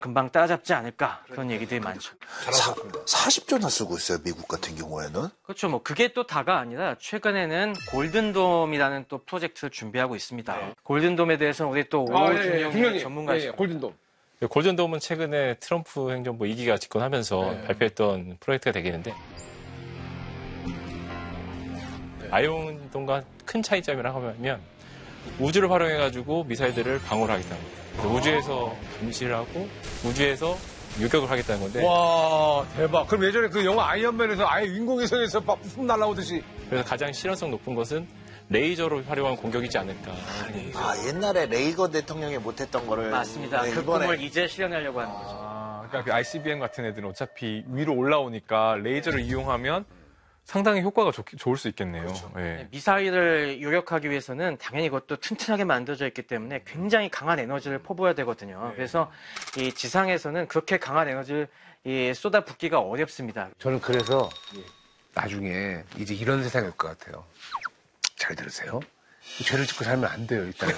금방 따라잡지 않을까 그런 얘기들이 많죠. 40조나 쓰고 있어요, 미국 같은 경우에는. 그렇죠. 뭐 그게 또 다가 아니라 최근에는 골든돔이라는 또 프로젝트를 준비하고 있습니다. 네. 골든돔에 대해서는 우리 또 오준영 전문가이시죠. 골든돔. 골든돔은 최근에 트럼프 행정부 2기가 집권하면서 발표했던 프로젝트가 되겠는데 아이언돔과 큰 차이점이라고 하면 우주를 활용해가지고 미사일들을 방어를 하겠다는 거예요. 우주에서 감시를 하고 우주에서 유격을 하겠다는 건데. 와, 대박. 그럼 예전에 그 영화 아이언맨에서 아예 인공위성에서 막 부품 날아오듯이. 그래서 가장 실현성 높은 것은 레이저로 활용한 공격이지 않을까. 옛날에 레이건 대통령이 못했던 거를. 맞습니다. 그 꿈을 이제 실현하려고 하는 거죠. 그러니까 그 ICBM 같은 애들은 어차피 위로 올라오니까 레이저를 이용하면 상당히 효과가 좋을 수 있겠네요. 그렇죠. 네. 미사일을 요격하기 위해서는 당연히 이것도 튼튼하게 만들어져 있기 때문에 굉장히 강한 에너지를 퍼부어야 되거든요. 그래서 이 지상에서는 그렇게 강한 에너지를 쏟아붓기가 어렵습니다. 저는 그래서 나중에 이제 이런 세상이 올 것 같아요. 잘 들으세요. 죄를 짓고 살면 안 돼요, 일단은.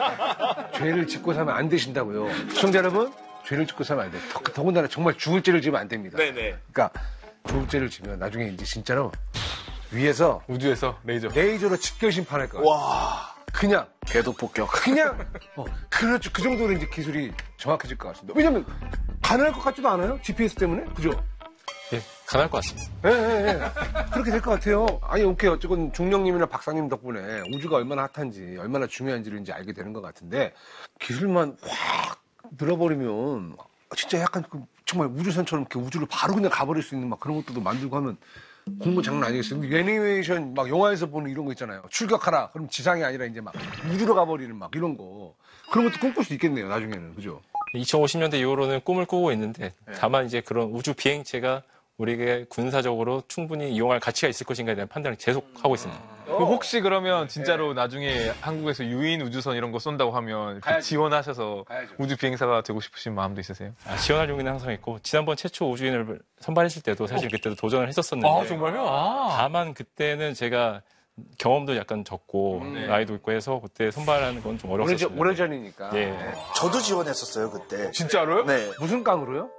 죄를 짓고 살면 안 되신다고요. 시청자 여러분, 죄를 짓고 살면 안 돼요. 더군다나 정말 죽을 죄를 지으면 안 됩니다. 네네. 그러니까 죽을 죄를 지면 나중에 이제 진짜로 위에서 우주에서 레이저로 직결 심판할 거예요. 와. 그냥 궤도 폭격. 그냥 그렇죠. 그 정도로 이제 기술이 정확해질 것 같습니다. 왜냐면 가능할 것 같지도 않아요? GPS 때문에, 그죠? 예, 가능할 것 같습니다. 예. 그렇게 될 것 같아요. 아니, 오케이. 어쨌건 중령님이나 박사님 덕분에 우주가 얼마나 핫한지, 얼마나 중요한지를 이제 알게 되는 것 같은데, 기술만 확 늘어버리면, 진짜 약간 정말 우주선처럼 이렇게 우주를 바로 그냥 가버릴 수 있는 막 그런 것들도 만들고 하면 공부 장난 아니겠어요? 애니메이션 막 영화에서 보는 이런 거 있잖아요. 출격하라. 그럼 지상이 아니라 이제 막 우주로 가버리는 막 이런 거. 그런 것도 꿈꿀 수 있겠네요, 나중에는. 그죠? 2050년대 이후로는 꿈을 꾸고 있는데 다만 이제 그런 우주 비행체가 우리에게 군사적으로 충분히 이용할 가치가 있을 것인가에 대한 판단을 계속하고 있습니다. 혹시 그러면 진짜로 나중에 한국에서 유인 우주선 이런 거 쏜다고 하면 지원하셔서 우주 비행사가 되고 싶으신 마음도 있으세요? 지원할 용의는 항상 있고 지난번 최초 우주인을 선발했을 때도 사실 그때도 도전을 했었었는데 정말요? 다만 그때는 제가 경험도 약간 적고 나이도 있고 해서 그때 선발하는 건 좀 어려웠어요. 오래전이니까. 예. 저도 지원했었어요, 그때. 진짜로요? 네. 무슨 깡으로요?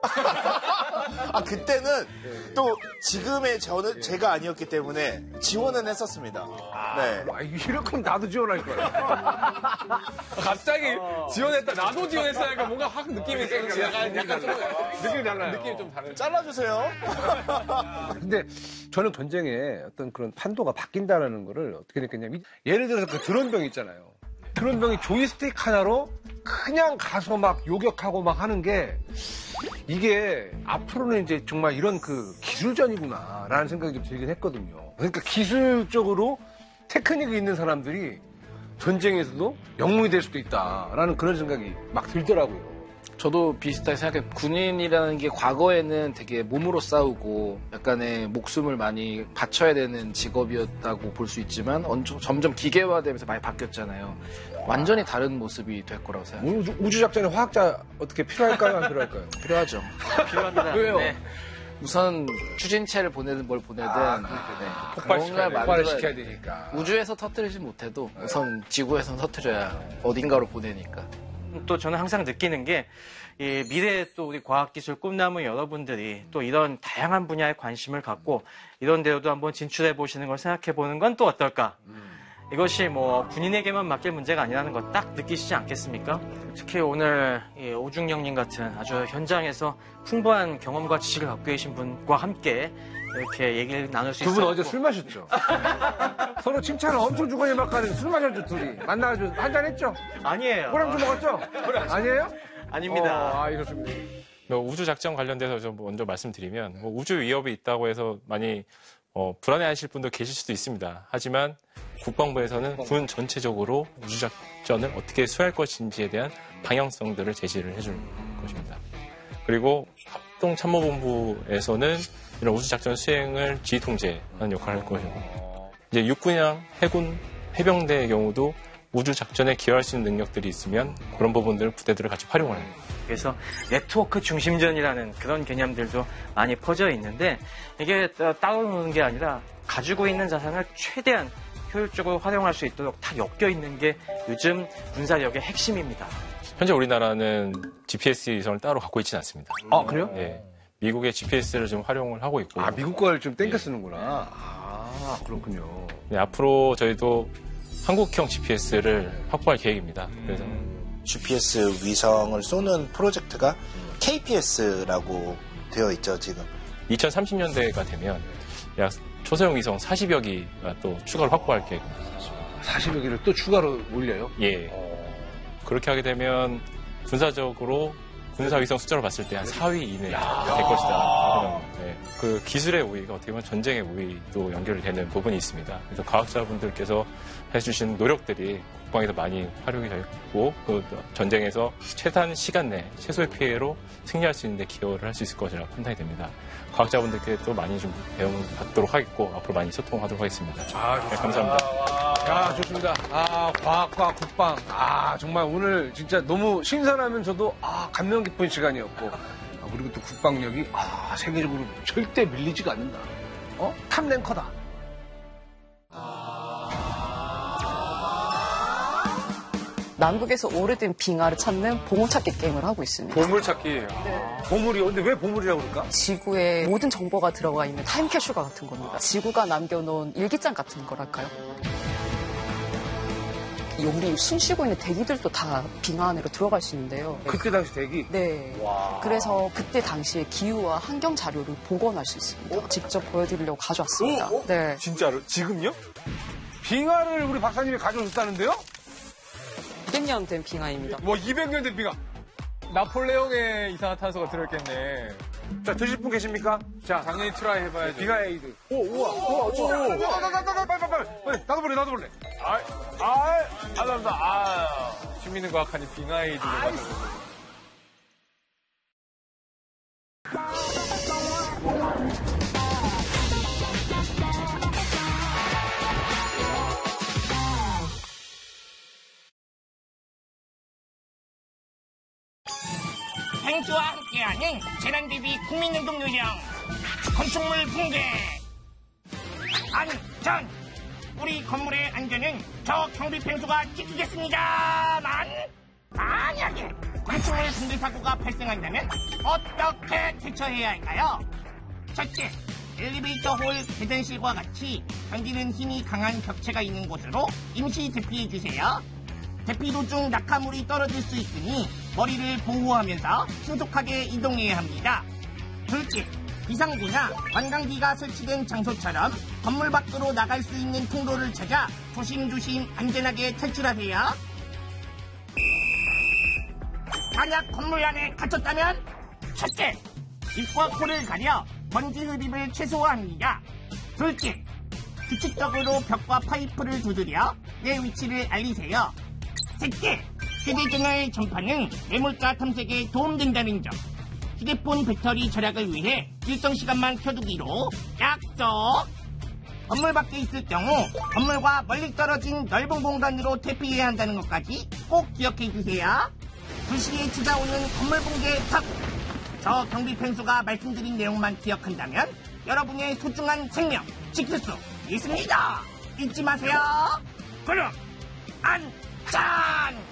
그때는 또 지금의 저는 제가 아니었기 때문에 지원은 했었습니다. 네. 이렇게 하면 나도 지원할 거야. 갑자기 지원했다. 나도 지원했으니까 뭔가 확 느낌이 약간 좀 느낌이 달라요. 느낌이 좀 다른. 잘라주세요. 근데 저는 전쟁의 어떤 그런 판도가 바뀐다라는 거를 어떻게 느꼈냐면, 예를 들어서 그 드론병 있잖아요. 드론병이 조이스틱 하나로 그냥 가서 막 요격하고 막 하는 게, 이게 앞으로는 이제 정말 이런 그 기술전이구나라는 생각이 좀 들긴 했거든요. 그러니까 기술적으로 테크닉이 있는 사람들이 전쟁에서도 영웅이 될 수도 있다라는 그런 생각이 막 들더라고요. 저도 비슷하게 생각해요. 군인이라는 게 과거에는 되게 몸으로 싸우고 약간의 목숨을 많이 바쳐야 되는 직업이었다고 볼 수 있지만 점점 기계화되면서 많이 바뀌었잖아요. 완전히 다른 모습이 될 거라고 생각해요. 우주작전에 화학자 어떻게 필요할까요? 안 필요할까요? 필요하죠. 필요합니다. 왜요? 네. 우선 추진체를 보내든 뭘 보내든 폭발시켜야 되니까. 우주에서 터뜨리지 못해도 우선 지구에서 터뜨려야 어딘가로 보내니까. 또 저는 항상 느끼는 게 이 미래에 또 우리 과학기술 꿈나무 여러분들이 또 이런 다양한 분야에 관심을 갖고 이런 데로도 한번 진출해 보시는 걸 생각해 보는 건 또 어떨까? 이것이 뭐 군인에게만 맡길 문제가 아니라는 거 딱 느끼시지 않겠습니까? 특히 오늘 오중영님 같은 아주 현장에서 풍부한 경험과 지식을 갖고 계신 분과 함께 이렇게 얘기를 나눌 수 있었고. 두 분 어제 술 마셨죠? 서로 칭찬을 엄청 주거니 막하는 술 마셨죠, 둘이? 만나가지고 한잔 했죠? 아니에요. 호랑주 먹었죠? 아니에요? 아닙니다. 이렇습니다. 우주 작전 관련돼서 좀 먼저 말씀드리면 우주 위협이 있다고 해서 많이 불안해하실 분도 계실 수도 있습니다. 하지만 국방부에서는 군 전체적으로 우주 작전을 어떻게 수행할 것인지에 대한 방향성들을 제시를 해줄 것입니다. 그리고 합동참모본부에서는 이런 우주 작전 수행을 지휘 통제하는 역할을 할 것이고, 이제 육군이랑 해군, 해병대의 경우도 우주 작전에 기여할 수 있는 능력들이 있으면 그런 부분들을 부대들을 같이 활용을 합니다. 그래서 네트워크 중심전이라는 그런 개념들도 많이 퍼져 있는데 이게 따로 노는 게 아니라 가지고 있는 자산을 최대한 효율적으로 활용할 수 있도록 다 엮여 있는 게 요즘 군사력의 핵심입니다. 현재 우리나라는 GPS 위성을 따로 갖고 있지는 않습니다. 아, 그래요? 예. 미국의 GPS를 좀 활용을 하고 있고. 아, 미국 걸 좀 땡겨 쓰는구나. 아, 그렇군요. 네, 앞으로 저희도 한국형 GPS를 확보할 계획입니다. 그래서 GPS 위성을 쏘는 프로젝트가 KPS라고 되어 있죠, 지금. 2030년대가 되면 약 초소형 위성 40여 기가 또 추가로 확보할 계획입니다. 40여 개를 또 추가로 올려요? 예. 그렇게 하게 되면 군사적으로 군사 위성 숫자로 봤을 때 한 4위 이내에 될 것이다. 네. 그 기술의 우위가 어떻게 보면 전쟁의 우위도 연결이 되는 부분이 있습니다. 그래서 과학자분들께서 해주신 노력들이 국방에서 많이 활용이 되고 그 전쟁에서 최단 시간 내 최소의 피해로 승리할 수 있는 데 기여를 할 수 있을 것이라고 판단이 됩니다. 과학자분들께 또 많이 좀 배움 받도록 하겠고 앞으로 많이 소통하도록 하겠습니다. 네, 감사합니다. 야, 좋습니다. 아, 과학과 국방. 아, 정말 오늘 진짜 너무 신선하면서도 감명 깊은 시간이었고. 그리고 또 국방력이 세계적으로 절대 밀리지가 않는다. 탑랭커다. 남극에서 오래된 빙하를 찾는 보물찾기 게임을 하고 있습니다. 보물찾기. 보물이요? 근데 왜 보물이라고 그럴까? 지구에 모든 정보가 들어가 있는 타임캡슐과 같은 겁니다. 지구가 남겨놓은 일기장 같은 거랄까요? 우리 숨 쉬고 있는 대기들도 다 빙하 안으로 들어갈 수 있는데요. 그때 당시 대기? 네. 그래서 그때 당시의 기후와 환경 자료를 복원할 수 있습니다. 직접 보여드리려고 가져왔습니다. 네. 진짜로? 지금요? 빙하를 우리 박사님이 가져오셨다는데요? 200년 된 빙하입니다. 뭐 200년 된 빙하. 나폴레옹의 이산화탄소가 들어있겠네. 자, 드실 분 계십니까? 자, 당연히 트라이 해봐야죠. 빙하 에이드. 빨리, 나도 볼래. 감사합니다. 시민은 과학하니 빙하에이드를 펭수와 함께하는 재난대비 국민행동 요령 건축물 붕괴 안전 우리 건물의 안전은 저 경비 펭수가 지키겠습니다만 만약에 건축물 붕괴 사고가 발생한다면 어떻게 대처해야 할까요? 첫째, 엘리베이터 홀 계단실과 같이 당기는 힘이 강한 벽체가 있는 곳으로 임시 대피해주세요. 대피 도중 낙하물이 떨어질 수 있으니 머리를 보호하면서 신속하게 이동해야 합니다. 둘째, 비상구나 관광기가 설치된 장소처럼 건물 밖으로 나갈 수 있는 통로를 찾아 조심조심 안전하게 탈출하세요. 만약 건물 안에 갇혔다면 첫째, 입과 코를 가려 먼지 흡입을 최소화합니다. 둘째, 규칙적으로 벽과 파이프를 두드려 내 위치를 알리세요. 셋째, 휴대전화의 전파는 매몰자 탐색에 도움된다는 점. 휴대폰 배터리 절약을 위해 일정 시간만 켜두기로 약속! 건물 밖에 있을 경우 건물과 멀리 떨어진 넓은 공간으로 대피해야 한다는 것까지 꼭 기억해 주세요. 2시에 찾아오는 건물 붕괴 사고. 저 경비 펭수가 말씀드린 내용만 기억한다면 여러분의 소중한 생명 지킬 수 있습니다. 잊지 마세요. 그럼 안전!